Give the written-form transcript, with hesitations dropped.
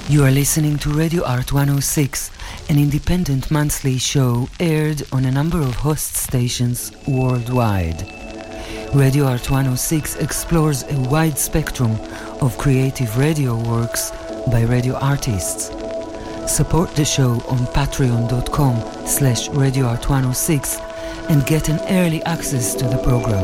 You are listening to Radio Art 106, an independent monthly show aired on a number of host stations worldwide. Radio Art 106 explores a wide spectrum of creative radio works by radio artists. Support the show on patreon.com/radioart106 and get an early access to the program.